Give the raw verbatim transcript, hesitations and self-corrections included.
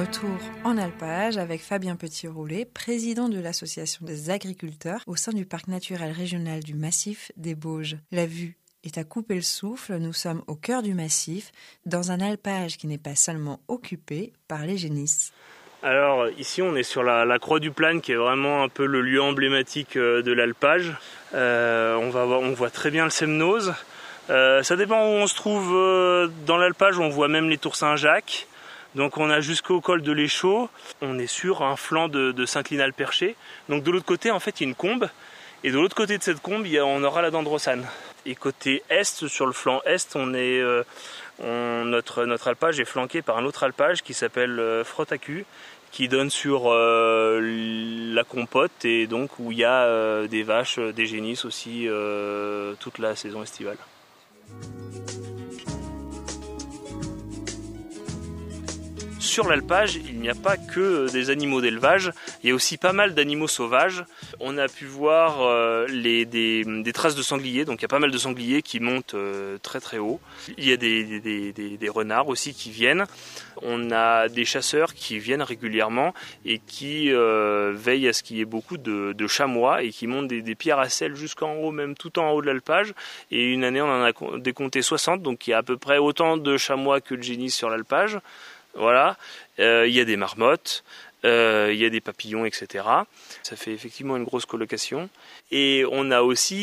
retour en alpage avec Fabien Petit-Roulet, président de l'association des agriculteurs au sein du parc naturel régional du massif des Bauges. La vue est à couper le souffle, nous sommes au cœur du massif, dans un alpage qui n'est pas seulement occupé par les génisses. Alors ici on est sur la, la Croix du Plane qui est vraiment un peu le lieu emblématique de l'alpage. Euh, on, va voir, on voit très bien le Semnoz. Euh, ça dépend où on se trouve euh, dans l'alpage, on voit même les Tours Saint-Jacques. Donc on a jusqu'au col de l'Échaud, on est sur un flanc de, de Saint-Clinal-Perché. Donc de l'autre côté en fait il y a une combe, et de l'autre côté de cette combe il y a, on aura la Dendrossane. Et côté est, sur le flanc est, on est, euh, on, notre, notre alpage est flanqué par un autre alpage qui s'appelle euh, Frotacu, qui donne sur euh, la Compote, et donc où il y a euh, des vaches, des génisses aussi euh, toute la saison estivale. Sur l'alpage, il n'y a pas que des animaux d'élevage, il y a aussi pas mal d'animaux sauvages. On a pu voir euh, les, des, des traces de sangliers, donc il y a pas mal de sangliers qui montent euh, très très haut. Il y a des, des, des, des renards aussi qui viennent. On a des chasseurs qui viennent régulièrement et qui euh, veillent à ce qu'il y ait beaucoup de, de chamois et qui montent des, des pierres à sel jusqu'en haut, même tout en haut de l'alpage. Et une année, on en a décompté soixante, donc il y a à peu près autant de chamois que de génisses sur l'alpage. Voilà, euh, il y a des marmottes, euh, il y a des papillons, et cetera. Ça fait effectivement une grosse colocation. Et on a aussi